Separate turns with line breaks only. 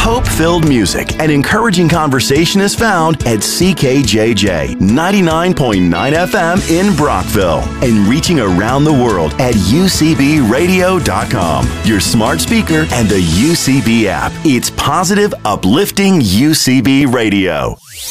Hope-filled music and encouraging conversation is found at CKJJ 99.9 FM in Brockville and reaching around the world at UCBradio.com, your smart speaker, and the UCB app. It's positive, uplifting UCB Radio.